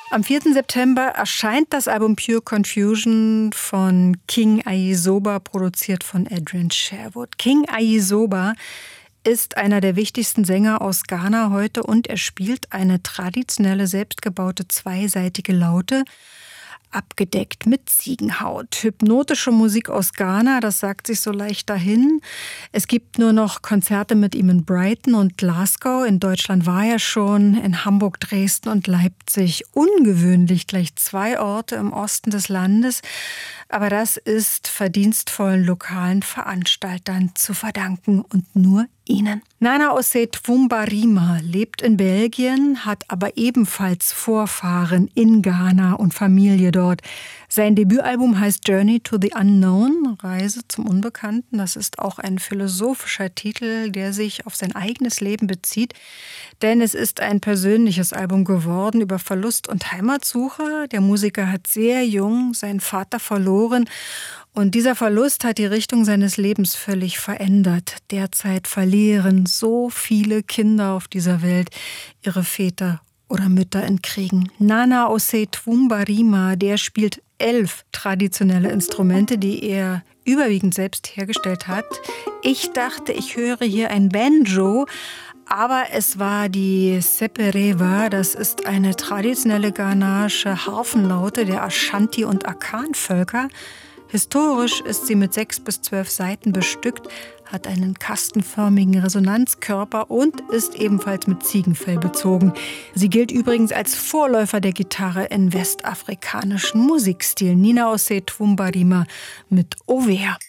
Am 4. September erscheint das Album Pure Confusion von King Ayisoba, produziert von Adrian Sherwood. King Ayisoba ist einer der wichtigsten Sänger aus Ghana heute und er spielt eine traditionelle, selbstgebaute, zweiseitige Laute, abgedeckt mit Ziegenhaut. Hypnotische Musik aus Ghana, das sagt sich so leicht dahin. Es gibt nur noch Konzerte mit ihm in Brighton und Glasgow. In Deutschland war er schon, in Hamburg, Dresden und Leipzig. Ungewöhnlich gleich 2 Orte im Osten des Landes. Aber das ist verdienstvollen lokalen Veranstaltern zu verdanken und nur ihnen. Nana Osei-Twumbarima lebt in Belgien, hat aber ebenfalls Vorfahren in Ghana und Familie dort. Sein Debütalbum heißt Journey to the Unknown, Reise zum Unbekannten. Das ist auch ein philosophischer Titel, der sich auf sein eigenes Leben bezieht. Denn es ist ein persönliches Album geworden über Verlust und Heimatsuche. Der Musiker hat sehr jung seinen Vater verloren. Und dieser Verlust hat die Richtung seines Lebens völlig verändert. Derzeit verlieren so viele Kinder auf dieser Welt ihre Väter oder Mütter in Kriegen. Nana Osei-Twumbarima, der spielt 11 traditionelle Instrumente, die er überwiegend selbst hergestellt hat. Ich dachte, ich höre hier ein Banjo, aber es war die Seperewa. Das ist eine traditionelle ghanaische Harfenlaute der Ashanti- und Akan-Völker. Historisch ist sie mit 6 bis 12 Saiten bestückt, hat einen kastenförmigen Resonanzkörper und ist ebenfalls mit Ziegenfell bezogen. Sie gilt übrigens als Vorläufer der Gitarre in westafrikanischen Musikstilen. Nina Osei-Twumbarima mit Ovea.